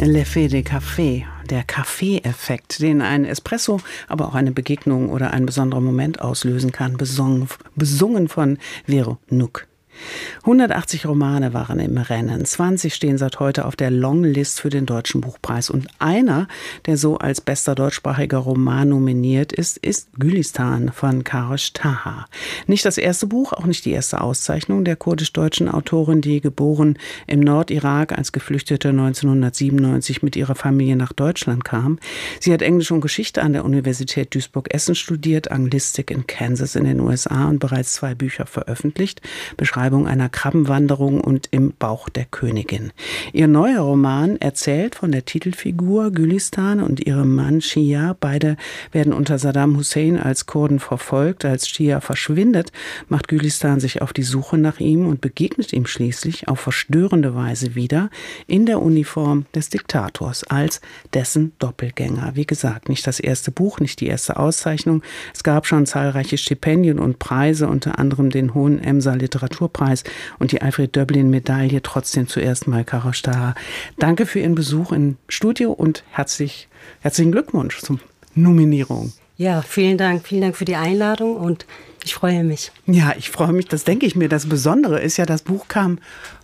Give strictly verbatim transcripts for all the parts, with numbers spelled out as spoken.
L'effet de café, der Kaffee-Effekt, den ein Espresso, aber auch eine Begegnung oder ein besonderer Moment auslösen kann, besungen, besungen von Vero Nuck. hundertachtzig Romane waren im Rennen, zwanzig stehen seit heute auf der Longlist für den Deutschen Buchpreis und einer, der so als bester deutschsprachiger Roman nominiert ist, ist Gülistan von Karash Taha. Nicht das erste Buch, auch nicht die erste Auszeichnung der kurdisch-deutschen Autorin, die geboren im Nordirak als Geflüchtete neunzehnhundertsiebenundneunzig mit ihrer Familie nach Deutschland kam. Sie hat Englisch und Geschichte an der Universität Duisburg-Essen studiert, Anglistik in Kansas in den U S A und bereits zwei Bücher veröffentlicht. Beschreibung einer Krabbenwanderung und Im Bauch der Königin. Ihr neuer Roman erzählt von der Titelfigur Gülistan und ihrem Mann Shia. Beide werden unter Saddam Hussein als Kurden verfolgt. Als Shia verschwindet, macht Gülistan sich auf die Suche nach ihm und begegnet ihm schließlich auf verstörende Weise wieder in der Uniform des Diktators als dessen Doppelgänger. Wie gesagt, nicht das erste Buch, nicht die erste Auszeichnung. Es gab schon zahlreiche Stipendien und Preise, unter anderem den Hohen Emser Literaturpreis und die Alfred-Döblin-Medaille, trotzdem zuerst mal Karash Taha. Danke für Ihren Besuch im Studio und herzlich, herzlichen Glückwunsch zur Nominierung. Ja, vielen Dank. Vielen Dank für die Einladung und ich freue mich. Ja, ich freue mich, das denke ich mir. Das Besondere ist ja, das Buch kam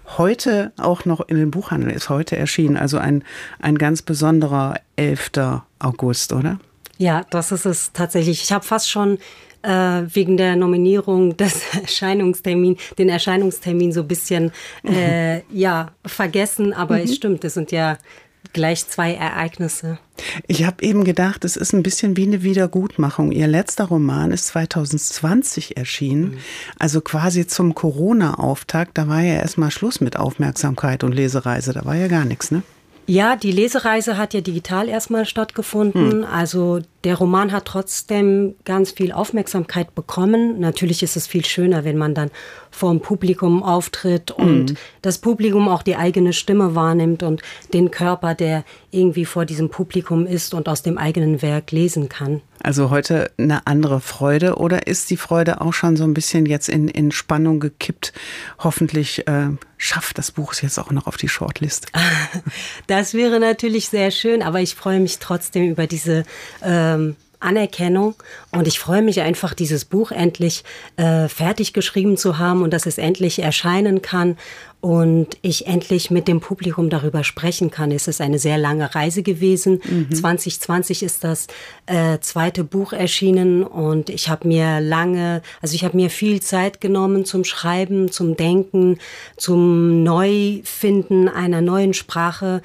heute auch noch in den Buchhandel, ist heute erschienen. Also ein, ein ganz besonderer elfter August, oder? Ja, das ist es tatsächlich. Ich habe fast schon äh, wegen der Nominierung des Erscheinungstermin, den Erscheinungstermin so ein bisschen äh, ja, vergessen. Aber mhm. es stimmt, es sind ja gleich zwei Ereignisse. Ich habe eben gedacht, es ist ein bisschen wie eine Wiedergutmachung. Ihr letzter Roman ist zwanzig zwanzig erschienen, mhm. also quasi zum Corona-Auftakt. Da war ja erstmal Schluss mit Aufmerksamkeit und Lesereise, da war ja gar nichts, ne? Ja, die Lesereise hat ja digital erstmal stattgefunden. Hm. Also der Roman hat trotzdem ganz viel Aufmerksamkeit bekommen. Natürlich ist es viel schöner, wenn man dann vor dem Publikum auftritt und hm. das Publikum auch die eigene Stimme wahrnimmt und den Körper, der irgendwie vor diesem Publikum ist und aus dem eigenen Werk lesen kann. Also heute eine andere Freude, oder ist die Freude auch schon so ein bisschen jetzt in, in Spannung gekippt? Hoffentlich äh, schafft das Buch es jetzt auch noch auf die Shortlist. Das wäre natürlich sehr schön, aber ich freue mich trotzdem über diese ähm, Anerkennung und ich freue mich einfach, dieses Buch endlich äh, fertig geschrieben zu haben und dass es endlich erscheinen kann und ich endlich mit dem Publikum darüber sprechen kann. Es ist eine sehr lange Reise gewesen. Mhm. zwanzig zwanzig ist das äh, zweite Buch erschienen und ich habe mir lange, also ich habe mir viel Zeit genommen zum Schreiben, zum Denken, zum Neufinden einer neuen Sprache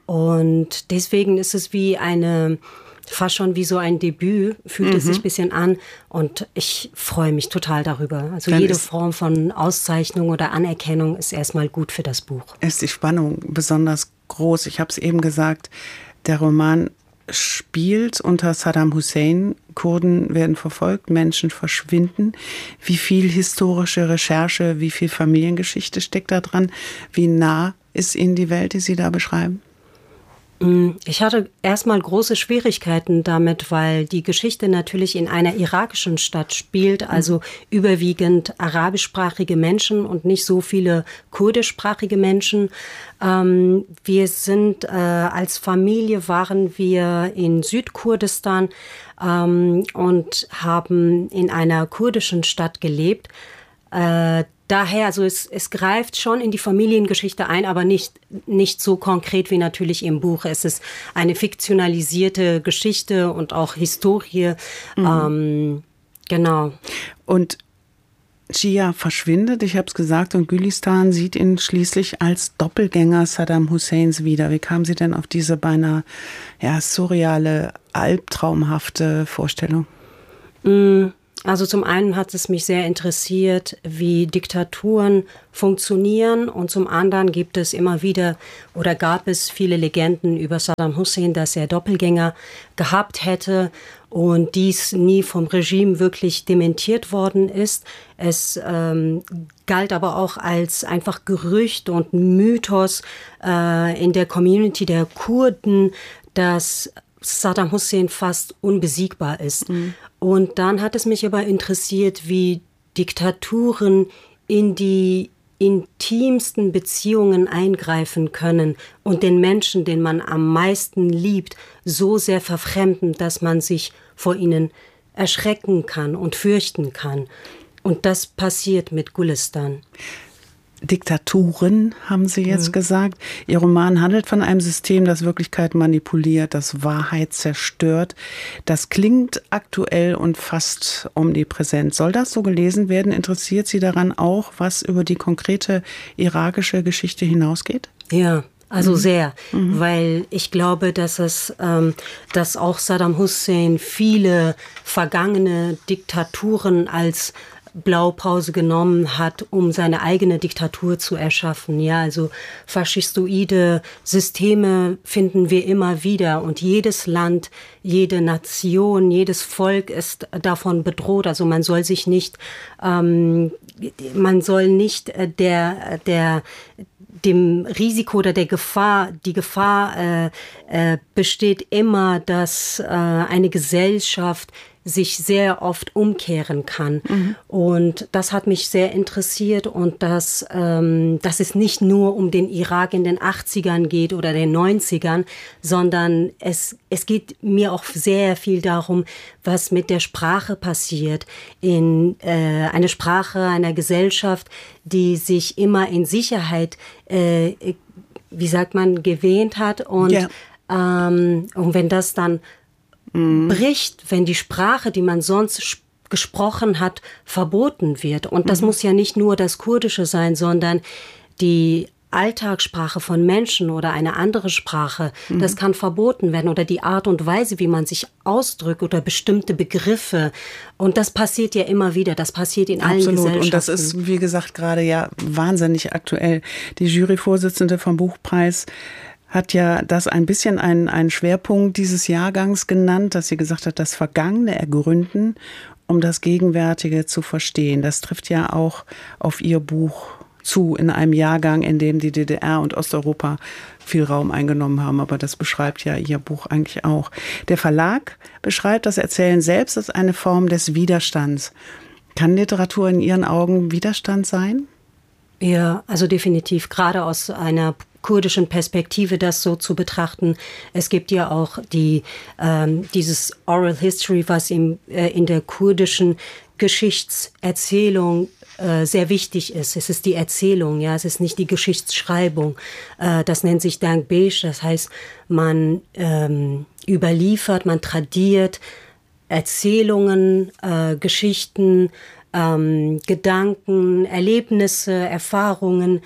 und deswegen ist es wie eine fast schon wie so ein Debüt, fühlt mhm. es sich ein bisschen an und ich freue mich total darüber. Also Dann jede Form von Auszeichnung oder Anerkennung ist erstmal gut für das Buch. Ist die Spannung besonders groß? Ich habe es eben gesagt, der Roman spielt unter Saddam Hussein, Kurden werden verfolgt, Menschen verschwinden. Wie viel historische Recherche, wie viel Familiengeschichte steckt da dran? Wie nah ist Ihnen die Welt, die Sie da beschreiben? Ich hatte erstmal große Schwierigkeiten damit, weil die Geschichte natürlich in einer irakischen Stadt spielt, also überwiegend arabischsprachige Menschen und nicht so viele kurdischsprachige Menschen. Ähm, wir sind, äh, als Familie waren wir in Südkurdistan ähm, und haben in einer kurdischen Stadt gelebt. Äh, Daher, also es, es greift schon in die Familiengeschichte ein, aber nicht, nicht so konkret wie natürlich im Buch. Es ist eine fiktionalisierte Geschichte und auch Historie. Mhm. Ähm, genau. Und Shia verschwindet, ich habe es gesagt, und Gülistan sieht ihn schließlich als Doppelgänger Saddam Husseins wieder. Wie kam sie denn auf diese beinahe ja, surreale, albtraumhafte Vorstellung? Mhm. Also zum einen hat es mich sehr interessiert, wie Diktaturen funktionieren und zum anderen gibt es immer wieder oder gab es viele Legenden über Saddam Hussein, dass er Doppelgänger gehabt hätte und dies nie vom Regime wirklich dementiert worden ist. Es ähm, galt aber auch als einfach Gerücht und Mythos äh, in der Community der Kurden, dass Saddam Hussein fast unbesiegbar ist. Mhm. Und dann hat es mich aber interessiert, wie Diktaturen in die intimsten Beziehungen eingreifen können und den Menschen, den man am meisten liebt, so sehr verfremden, dass man sich vor ihnen erschrecken kann und fürchten kann. Und das passiert mit Gulistan. Diktaturen, haben Sie jetzt mhm. gesagt. Ihr Roman handelt von einem System, das Wirklichkeit manipuliert, das Wahrheit zerstört. Das klingt aktuell und fast omnipräsent. Soll das so gelesen werden? Interessiert Sie daran auch, was über die konkrete irakische Geschichte hinausgeht? Ja. Also mhm. sehr, mhm. weil ich glaube, dass es, ähm, dass auch Saddam Hussein viele vergangene Diktaturen als Blaupause genommen hat, um seine eigene Diktatur zu erschaffen. Ja, also faschistoide Systeme finden wir immer wieder und jedes Land, jede Nation, jedes Volk ist davon bedroht. Also man soll sich nicht, ähm, man soll nicht der, der, dem Risiko oder der Gefahr, die Gefahr äh, äh, besteht immer, dass äh, eine Gesellschaft sich sehr oft umkehren kann. Mhm. Und das hat mich sehr interessiert und dass, ähm, dass es nicht nur um den Irak in den achtzigern geht oder den neunzigern, sondern es, es geht mir auch sehr viel darum, was mit der Sprache passiert. In äh, eine Sprache einer Gesellschaft, die sich immer in Sicherheit, äh, wie sagt man, gewähnt hat. Und, ja. ähm, und wenn das dann bricht, wenn die Sprache, die man sonst gesprochen hat, verboten wird. Und das mhm. muss ja nicht nur das Kurdische sein, sondern die Alltagssprache von Menschen oder eine andere Sprache, mhm. das kann verboten werden. Oder die Art und Weise, wie man sich ausdrückt oder bestimmte Begriffe. Und das passiert ja immer wieder. Das passiert in allen Absolut. Gesellschaften. Und das ist, wie gesagt, gerade ja wahnsinnig aktuell. Die Juryvorsitzende vom Buchpreis hat ja das ein bisschen einen, einen Schwerpunkt dieses Jahrgangs genannt, dass sie gesagt hat, das Vergangene ergründen, um das Gegenwärtige zu verstehen. Das trifft ja auch auf ihr Buch zu, in einem Jahrgang, in dem die D D R und Osteuropa viel Raum eingenommen haben. Aber das beschreibt ja ihr Buch eigentlich auch. Der Verlag beschreibt das Erzählen selbst als eine Form des Widerstands. Kann Literatur in Ihren Augen Widerstand sein? Ja, also definitiv, gerade aus einer kurdischen Perspektive das so zu betrachten. Es gibt ja auch die, ähm, dieses Oral History, was im, äh, in der kurdischen Geschichtserzählung äh, sehr wichtig ist. Es ist die Erzählung, ja, es ist nicht die Geschichtsschreibung. Äh, das nennt sich Dankbesh, das heißt, man ähm, überliefert, man tradiert Erzählungen, äh, Geschichten, ähm, Gedanken, Erlebnisse, Erfahrungen,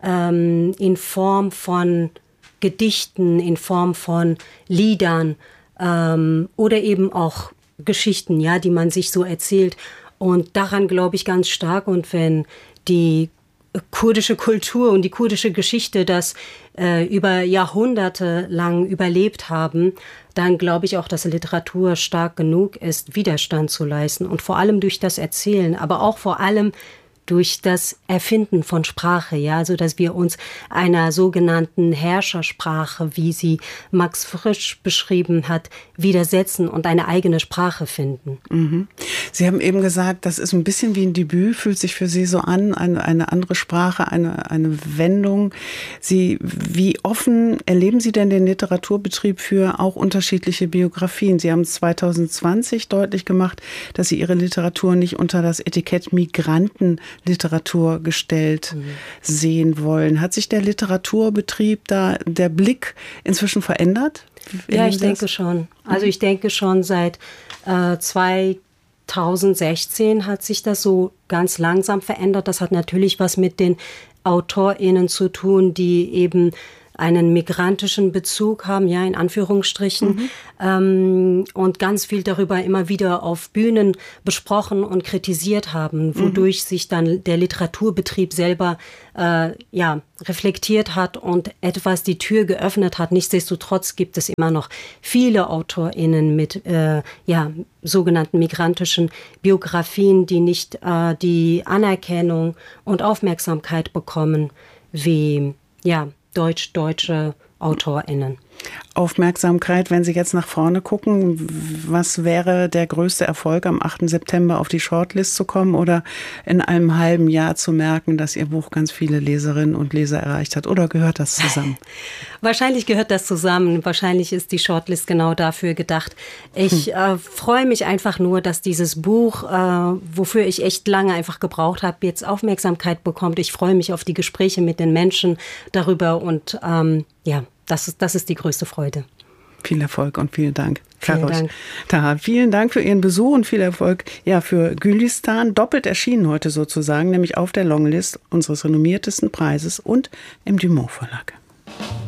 in Form von Gedichten, in Form von Liedern ähm, oder eben auch Geschichten, ja, die man sich so erzählt. Und daran glaube ich ganz stark. Und wenn die kurdische Kultur und die kurdische Geschichte das äh, über Jahrhunderte lang überlebt haben, dann glaube ich auch, dass Literatur stark genug ist, Widerstand zu leisten. Und vor allem durch das Erzählen, aber auch vor allem durch das Erfinden von Sprache, ja, so dass wir uns einer sogenannten Herrschersprache, wie sie Max Frisch beschrieben hat, widersetzen und eine eigene Sprache finden. Mhm. Sie haben eben gesagt, das ist ein bisschen wie ein Debüt, fühlt sich für Sie so an, eine, eine andere Sprache, eine, eine Wendung. Sie, wie offen erleben Sie denn den Literaturbetrieb für auch unterschiedliche Biografien? Sie haben zwanzig zwanzig deutlich gemacht, dass Sie Ihre Literatur nicht unter das Etikett Migranten Literatur gestellt mhm. sehen wollen. Hat sich der Literaturbetrieb da, der Blick inzwischen verändert? Ja, ich denke schon. Also ich denke schon seit äh, zweitausendsechzehn hat sich das so ganz langsam verändert. Das hat natürlich was mit den AutorInnen zu tun, die eben einen migrantischen Bezug haben, ja, in Anführungsstrichen, mhm. ähm, und ganz viel darüber immer wieder auf Bühnen besprochen und kritisiert haben, wodurch mhm. sich dann der Literaturbetrieb selber äh, ja, reflektiert hat und etwas die Tür geöffnet hat. Nichtsdestotrotz gibt es immer noch viele AutorInnen mit äh, ja, sogenannten migrantischen Biografien, die nicht äh, die Anerkennung und Aufmerksamkeit bekommen wie, ja, deutsch-deutsche AutorInnen. Aufmerksamkeit, wenn Sie jetzt nach vorne gucken, was wäre der größte Erfolg, am achten September auf die Shortlist zu kommen oder in einem halben Jahr zu merken, dass Ihr Buch ganz viele Leserinnen und Leser erreicht hat? Oder gehört das zusammen? Wahrscheinlich gehört das zusammen. Wahrscheinlich ist die Shortlist genau dafür gedacht. Ich hm. äh, freue mich einfach nur, dass dieses Buch, äh, wofür ich echt lange einfach gebraucht habe, jetzt Aufmerksamkeit bekommt. Ich freue mich auf die Gespräche mit den Menschen darüber und ähm, ja, Das ist, das ist die größte Freude. Viel Erfolg und vielen Dank. Vielen Dank. Taha, vielen Dank für Ihren Besuch und viel Erfolg ja, für Gülistan. Doppelt erschienen heute sozusagen, nämlich auf der Longlist unseres renommiertesten Preises und im Dumont Verlag.